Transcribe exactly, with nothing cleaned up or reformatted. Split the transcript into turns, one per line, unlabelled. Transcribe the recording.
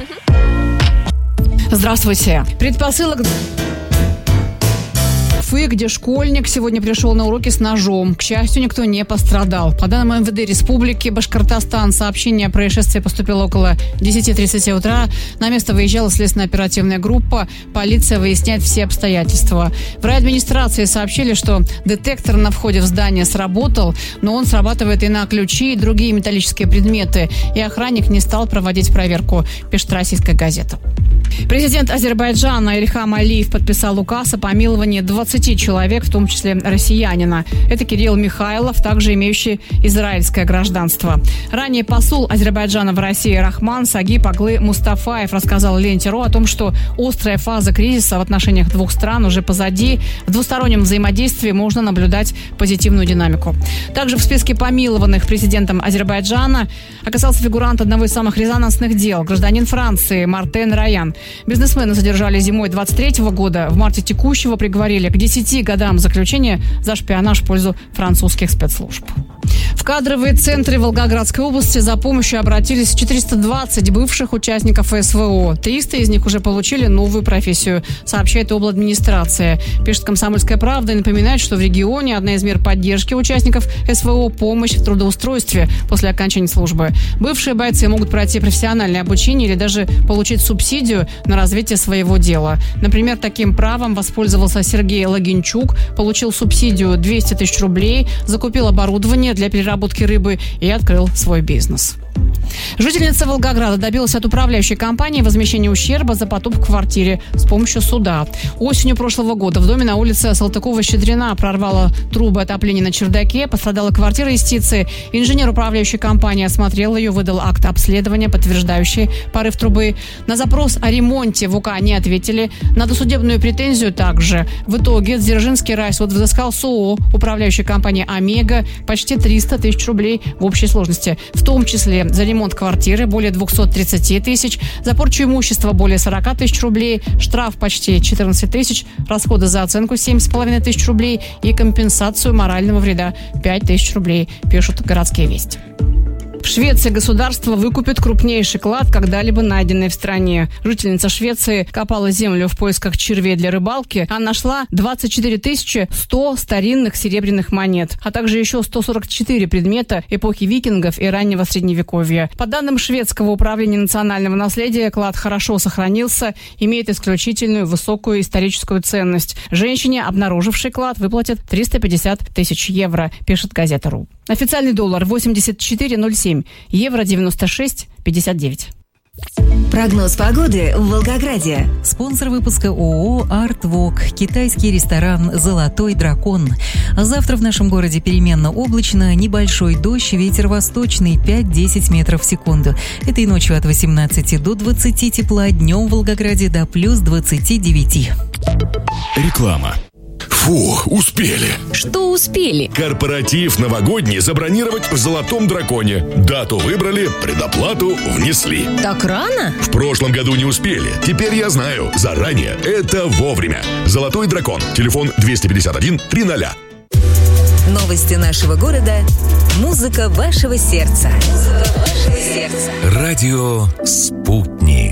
Здравствуйте. Предпосылок... где школьник сегодня пришел на уроки с ножом. К счастью, никто не пострадал. По данным эм вэ дэ Республики Башкортостан, сообщение о происшествии поступило около десять тридцать утра. На место выезжала следственно-оперативная группа. Полиция выясняет все обстоятельства. В райадминистрации сообщили, что детектор на входе в здание сработал, но он срабатывает и на ключи, и другие металлические предметы. И охранник не стал проводить проверку, пишет «Российская газета». Президент Азербайджана Ильхам Алиев подписал указ о помиловании двадцати человек, в том числе россиянина. Это Кирилл Михайлов, также имеющий израильское гражданство. Ранее посол Азербайджана в России Рахман Сагиб Аглы Мустафаев рассказал ленте РУ о том, что острая фаза кризиса в отношениях двух стран уже позади. В двустороннем взаимодействии можно наблюдать позитивную динамику. Также в списке помилованных президентом Азербайджана оказался фигурант одного из самых резонансных дел – гражданин Франции Мартен Раян. Бизнесмена задержали зимой двадцать третьего года. В марте текущего приговорили к десяти годам заключения за шпионаж в пользу французских спецслужб. В кадровые центры Волгоградской области за помощью обратились четыреста двадцать бывших участников эс вэ о. триста из них уже получили новую профессию, сообщает обладминистрация. Пишет «Комсомольская правда» и напоминает, что в регионе одна из мер поддержки участников эс вэ о – помощь в трудоустройстве после окончания службы. Бывшие бойцы могут пройти профессиональное обучение или даже получить субсидию на развитие своего дела. Например, таким правом воспользовался Сергей Лагинчук, получил субсидию двести тысяч рублей, закупил оборудование для переработки рыбы и открыл свой бизнес. Жительница Волгограда добилась от управляющей компании возмещения ущерба за потоп в квартире с помощью суда. Осенью прошлого года в доме на улице Салтыкова-Щедрина прорвало трубы отопления на чердаке, пострадала квартира истицы. Инженер управляющей компании осмотрел ее, выдал акт обследования, подтверждающий порыв трубы. На запрос о ремонте в УК не ответили. На досудебную претензию также. В итоге Дзержинский райсуд взыскал с ООО управляющей компании «Омега» почти триста тысяч рублей в общей сложности, в том числе за ремонт квартиры более двести тридцать тысяч, за порчу имущества более сорок тысяч рублей, штраф почти четырнадцать тысяч, расходы за оценку семь с половиной тысяч рублей и компенсацию морального вреда пять тысяч рублей, пишут «Городские вести». В Швеции государство выкупит крупнейший клад, когда-либо найденный в стране. Жительница Швеции копала землю в поисках червей для рыбалки, а нашла двадцать четыре тысячи сто старинных серебряных монет, а также еще сто сорок четыре предмета эпохи викингов и раннего средневековья. По данным шведского управления национального наследия, клад хорошо сохранился, имеет исключительную высокую историческую ценность. Женщине, обнаружившей клад, выплатят триста пятьдесят тысяч евро, пишет газета РУ. Официальный доллар восемьдесят четыре ноль семь, евро девяносто шесть пятьдесят девять.
Прогноз погоды в Волгограде.
Спонсор выпуска ООО «Артвок», китайский ресторан «Золотой дракон». Завтра в нашем городе переменно облачно, небольшой дождь, ветер восточный пять-десять метров в секунду. Этой ночью от восемнадцати до двадцати тепла, днем в Волгограде до плюс двадцати девяти.
Реклама. Фу, успели.
Что успели?
Корпоратив новогодний забронировать в «Золотом драконе». Дату выбрали, предоплату внесли.
Так рано?
В прошлом году не успели. Теперь я знаю. Заранее. Это вовремя. «Золотой дракон». Телефон двести пятьдесят один триста.
Новости нашего города. Музыка вашего сердца. Музыка вашего сердца.
Радио «Спутник».